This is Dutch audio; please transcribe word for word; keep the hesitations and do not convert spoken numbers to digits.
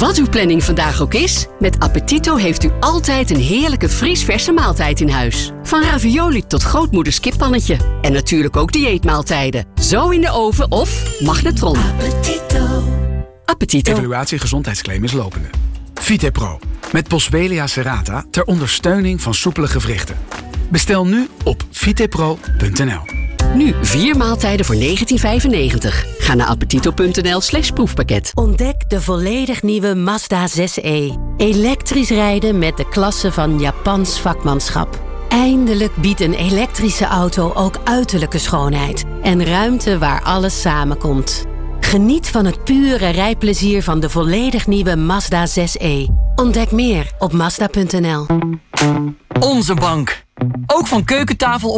Wat uw planning vandaag ook is, met Appetito heeft u altijd een heerlijke vriesverse maaltijd in huis. Van ravioli tot grootmoeders kippannetje. En natuurlijk ook dieetmaaltijden. Zo in de oven of magnetron. Appetito. Appetito. Evaluatie gezondheidsclaim is lopende. Vitepro. Met Boswellia serrata ter ondersteuning van soepele gewrichten. Bestel nu op vitepro punt n l. Nu vier maaltijden voor negentien vijfennegentig. Ga naar appetito.nl slash proefpakket. Ontdek de volledig nieuwe Mazda zes e. Elektrisch rijden met de klasse van Japans vakmanschap. Eindelijk biedt een elektrische auto ook uiterlijke schoonheid. En ruimte waar alles samenkomt. Geniet van het pure rijplezier van de volledig nieuwe Mazda zes e. Ontdek meer op mazda punt n l. Onze bank. Ook van keukentafel